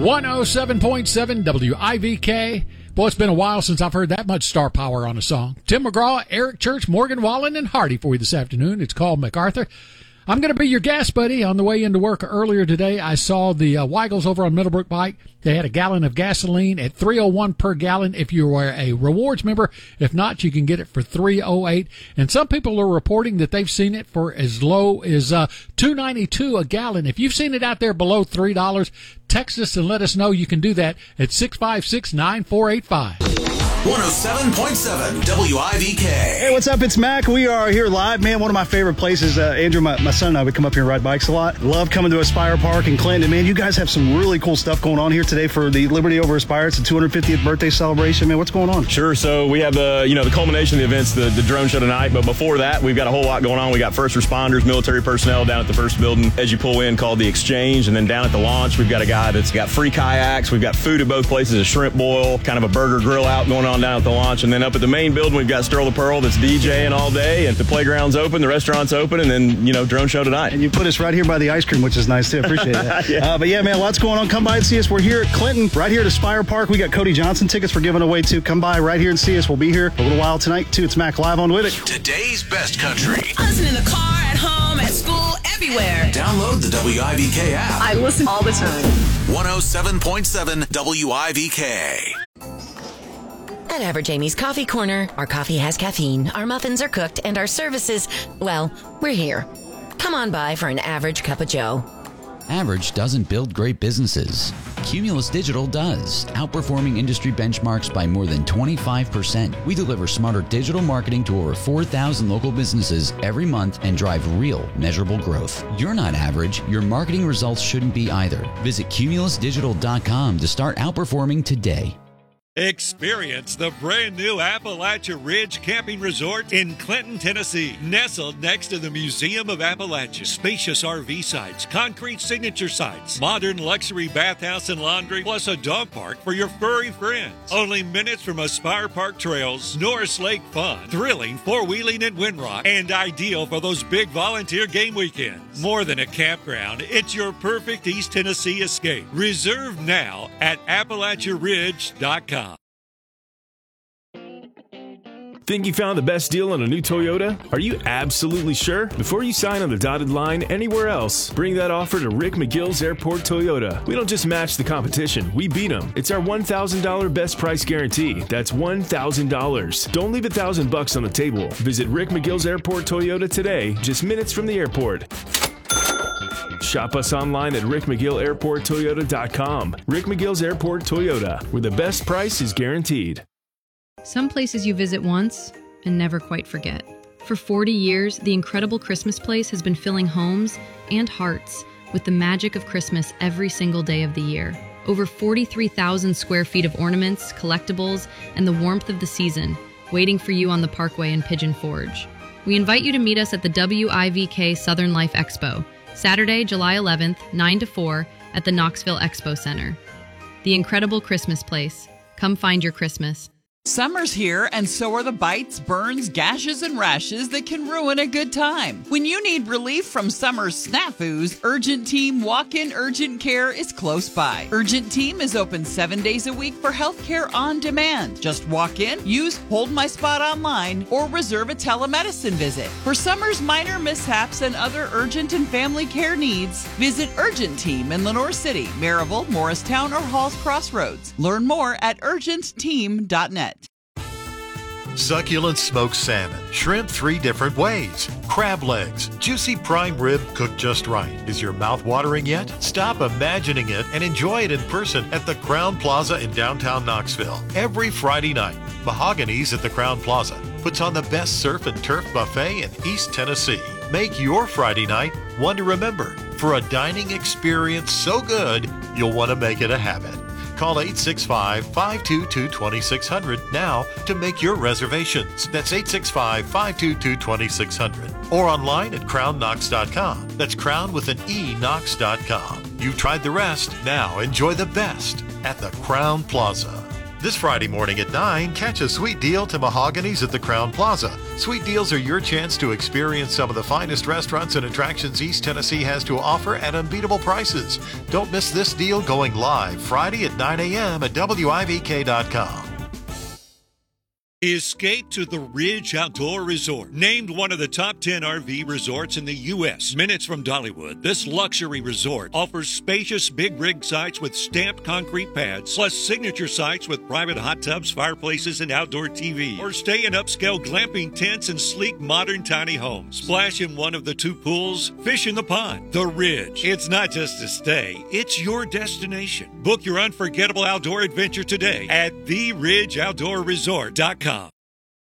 107.7 WIVK. Boy, it's been a while since I've heard that much star power on a song. Tim McGraw, Eric Church, Morgan Wallen, and Hardy for you this afternoon. It's called MacArthur. I'm going to be your gas buddy. On the way into work earlier today, I saw the Weigels over on Middlebrook Bike. They had a gallon of gasoline at $3.01 per gallon if you were a rewards member. If not, you can get it for $3.08. And some people are reporting that they've seen it for as low as $2.92 a gallon. If you've seen it out there below $3, text us and let us know. You can do that at 656-9485. 107.7 WIVK. Hey, what's up? It's Mac. We are here live, man. One of my favorite places. Andrew, my son and I would come up here and ride bikes a lot. Love coming to Aspire Park in Clinton. Man, you guys have some really cool stuff going on here today for the Liberty Over Aspire. It's the 250th birthday celebration. Man, what's going on? Sure. So we have the culmination of the events, the drone show tonight. But before that, we've got a whole lot going on. We got first responders, military personnel down at the first building as you pull in, called the Exchange. And then down at the launch, we've got a guy that's got free kayaks. We've got food at both places, a shrimp boil, kind of a burger grill out going on down at the launch. And then up at the main building, we've got Sterl the Pearl that's DJing all day, and the playground's open, the restaurant's open, and then, drone show tonight. And you put us right here by the ice cream, which is nice, too. I appreciate that. Yeah. But yeah, man, lots going on. Come by and see us. We're here at Clinton, right here at Aspire Park. We got Cody Johnson tickets for giving away, too. Come by right here and see us. We'll be here a little while tonight, too. It's Mac live on with it. Today's best country. Listen in the car, at home, at school, everywhere. Download the WIVK app. I listen all the time. 107.7 WIVK. At Average Amy's Coffee Corner, our coffee has caffeine, our muffins are cooked, and our services, well, we're here. Come on by for an average cup of joe. Average doesn't build great businesses. Cumulus Digital does, outperforming industry benchmarks by more than 25%. We deliver smarter digital marketing to over 4,000 local businesses every month and drive real, measurable growth. You're not average. Your marketing results shouldn't be either. Visit cumulusdigital.com to start outperforming today. Experience the brand new Appalachia Ridge Camping Resort in Clinton, Tennessee. Nestled next to the Museum of Appalachia. Spacious RV sites, concrete signature sites, modern luxury bathhouse and laundry, plus a dog park for your furry friends. Only minutes from Aspire Park trails, Norris Lake fun, thrilling four-wheeling and windrock, and ideal for those big volunteer game weekends. More than a campground, it's your perfect East Tennessee escape. Reserve now at AppalachiaRidge.com. Think you found the best deal on a new Toyota? Are you absolutely sure? Before you sign on the dotted line anywhere else, bring that offer to Rick McGill's Airport Toyota. We don't just match the competition, we beat them. It's our $1,000 best price guarantee. That's $1,000. Don't leave $1,000 on the table. Visit Rick McGill's Airport Toyota today, just minutes from the airport. Shop us online at rickmcgillairporttoyota.com. Rick McGill's Airport Toyota, where the best price is guaranteed. Some places you visit once and never quite forget. For 40 years, the incredible Christmas Place has been filling homes and hearts with the magic of Christmas every single day of the year. Over 43,000 square feet of ornaments, collectibles, and the warmth of the season waiting for you on the Parkway in Pigeon Forge. We invite you to meet us at the WIVK Southern Life Expo, Saturday, July 11th, 9 to 4 at the Knoxville Expo Center. The incredible Christmas Place. Come find your Christmas. Summer's here, and so are the bites, burns, gashes, and rashes that can ruin a good time. When you need relief from summer's snafus, Urgent Team Walk-In Urgent Care is close by. Urgent Team is open 7 days a week for healthcare on demand. Just walk in, use Hold My Spot online, or reserve a telemedicine visit. For summer's minor mishaps and other urgent and family care needs, visit Urgent Team in Lenoir City, Maryville, Morristown, or Halls Crossroads. Learn more at urgentteam.net. Succulent smoked salmon, shrimp 3 different ways, crab legs, juicy prime rib cooked just right. Is your mouth watering yet? Stop imagining it and enjoy it in person at the Crown Plaza in downtown Knoxville. Every Friday night, Mahogany's at the Crown Plaza puts on the best surf and turf buffet in East Tennessee. Make your Friday night one to remember for a dining experience so good you'll want to make it a habit. Call 865-522-2600 now to make your reservations. That's 865-522-2600. Or online at crownknox.com. That's crown with an E, knox.com. You've tried the rest. Now enjoy the best at the Crown Plaza. This Friday morning at 9, catch a sweet deal to Mahogany's at the Crown Plaza. Sweet deals are your chance to experience some of the finest restaurants and attractions East Tennessee has to offer at unbeatable prices. Don't miss this deal going live Friday at 9 a.m. at WIVK.com. Escape to the Ridge Outdoor Resort. Named one of the top 10 RV resorts in the U.S. Minutes from Dollywood, this luxury resort offers spacious big rig sites with stamped concrete pads, plus signature sites with private hot tubs, fireplaces, and outdoor TV. Or stay in upscale glamping tents and sleek modern tiny homes. Splash in one of the 2 pools, fish in the pond. The Ridge. It's not just a stay, it's your destination. Book your unforgettable outdoor adventure today at theridgeoutdoorresort.com.